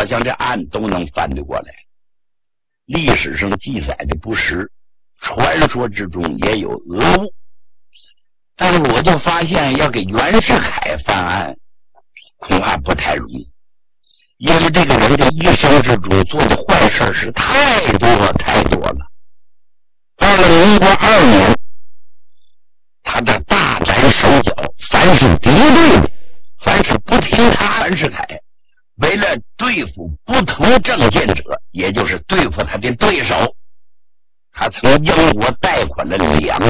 好像这案都能翻得过来。历史上记载的不实，传说之中也有讹误，但是我就发现要给袁世凯翻案恐怕不太容易，因为这个人的一生之中做的坏事是太多太多了。到了民国2年，他的大展手脚，凡是敌对的，凡是不听他袁世凯，为了对付不同政见者，也就是对付他的对手，他从英国贷款了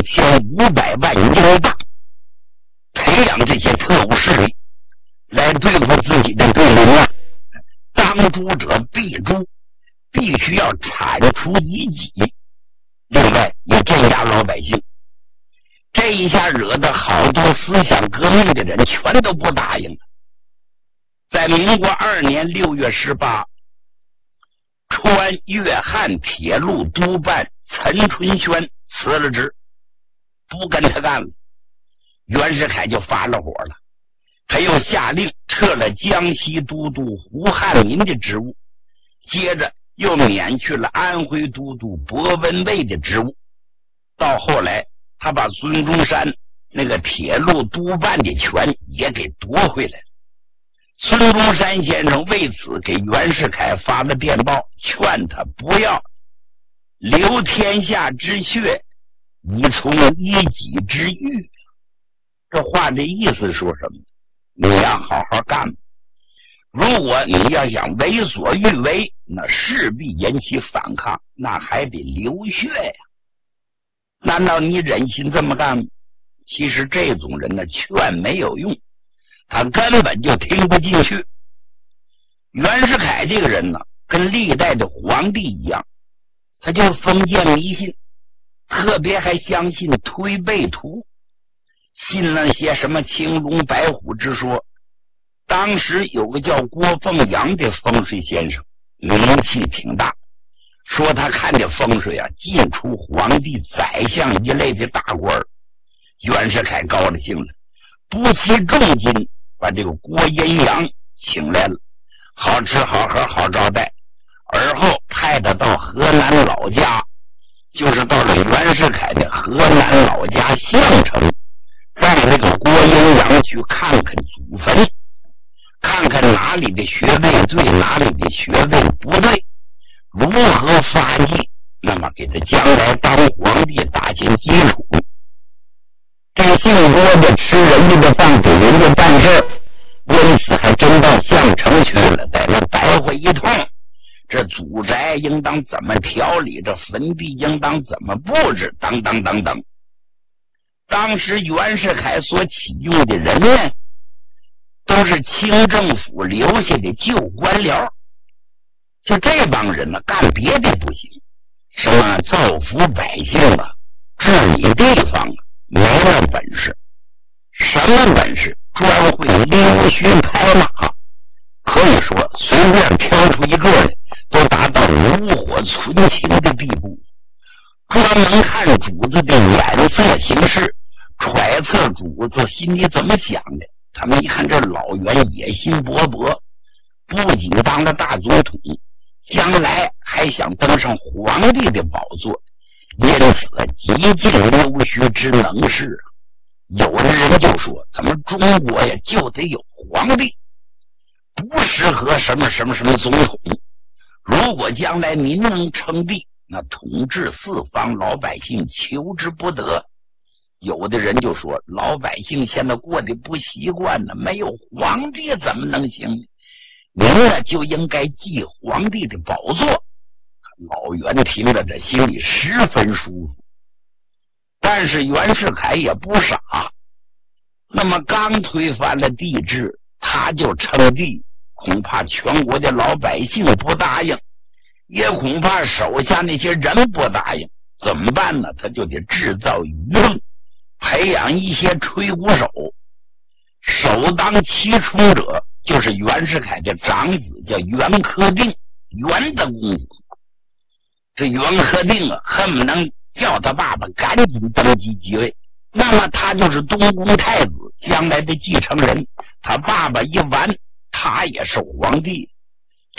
2500万英镑，培养这些特务势力来对付自己的对邻啊。当诛者必诛，必须要铲除异己，另外也镇压老百姓。这一下惹得好多思想革命的人全都不答应了。在民国2年6月18，川粤汉铁路督办岑春轩辞了职，不跟他干了。袁世凯就发了火了，他又下令撤了江西都督胡汉民的职务，接着又免去了安徽都督伯文蔚的职务。到后来他把孙中山那个铁路督办的权也给夺回来了。孙中山先生为此给袁世凯发了电报，劝他不要流天下之血，以从一己之欲。这话的意思说什么？你要好好干，如果你要想为所欲为，那势必引起反抗，那还得流血呀。难道你忍心这么干吗？其实这种人呢，劝没有用，他根本就听不进去。袁世凯这个人呢，跟历代的皇帝一样，他就是封建迷信，特别还相信推背图，信那些什么青龙白虎之说。当时有个叫郭凤阳的风水先生，名气挺大，说他看的风水啊，进出皇帝、宰相一类的大官。袁世凯高了兴了，不惜重金把这个郭阴阳请来了，好吃好喝好招待，而后派他到河南老家，就是到了袁世凯的河南老家项城，让这个郭阴阳去看看祖坟，看看哪里的穴位对，哪里的穴位不对，如何发迹，那么给他将来当皇帝打下基础。这姓郭的吃人家的饭，给人家办事，因此还真到项城去了，在那白活一通。这祖宅应当怎么调理，这坟地应当怎么布置，等等等等。当时袁世凯所启用的人呢，都是清政府留下的旧官僚，就这帮人呢，干别的不行，什么造福百姓啊，治理地方啊，没了本事。什么本事？专会溜须拍马，可以说随便挑出一个来，都达到炉火纯青的地步。专门看主子的眼色行事，揣测主子心里怎么想的。他们一看这老袁野心勃勃，不仅当了大总统，将来还想登上皇帝的宝座，因此极尽溜须之能事。有的人就说咱们中国呀就得有皇帝，不适合什么什么什么总统，如果将来您能称帝，那统治四方老百姓求之不得。有的人就说老百姓现在过得不习惯呢，没有皇帝怎么能行？您呢就应该继皇帝的宝座。老袁听了这心里十分舒服。但是袁世凯也不傻，那么刚推翻了帝制，他就称帝，恐怕全国的老百姓不答应，也恐怕手下那些人不答应，怎么办呢？他就得制造舆论，培养一些吹鼓手。首当其冲者就是袁世凯的长子，叫袁科定，袁的公子。这袁科定啊，恨不能叫他爸爸赶紧登基即位，那么他就是东宫太子将来的继承人。他爸爸一完，他也受皇帝。